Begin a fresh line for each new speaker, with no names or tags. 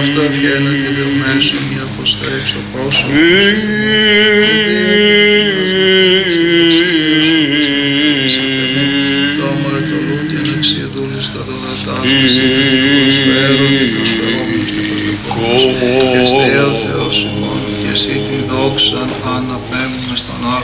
αυτό ευχαίνεται και δευμέσων η αποστρέψω πόσο το όμορε το λούτι αναξία δούλης τα δωρατάς της προσφέρω και προσφερόμενος και προσδεχόμενος και αστέα ο Θεός ημών και εσύ τη δόξαν αναπέμπουμε στον